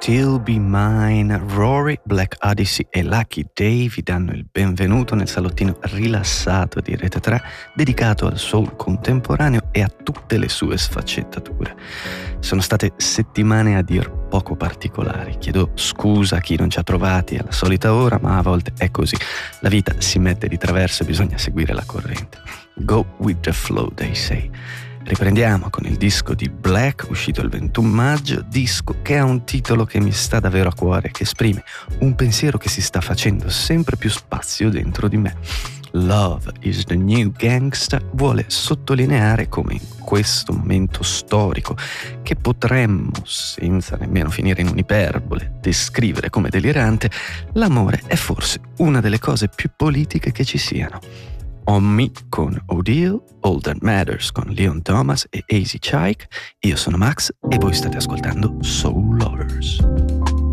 Still Be Mine, Rory, Black Odyssey e Lucky Day vi danno il benvenuto nel salottino rilassato di Rete 3, dedicato al soul contemporaneo e a tutte le sue sfaccettature. Sono state settimane a dir poco particolari. Chiedo scusa a chi non ci ha trovati alla solita ora, ma a volte è così. La vita si mette di traverso e bisogna seguire la corrente. Go with the flow, they say. Riprendiamo con il disco di Black, uscito il 21 maggio, disco che ha un titolo che mi sta davvero a cuore, che esprime un pensiero che si sta facendo sempre più spazio dentro di me. Love is the New Gangsta vuole sottolineare come in questo momento storico, che potremmo, senza nemmeno finire in un'iperbole, descrivere come delirante, l'amore è forse una delle cose più politiche che ci siano. On Me con Odile, All That Matters con Leon Thomas e Easy Chike. Io sono Max e voi state ascoltando Soul Lovers.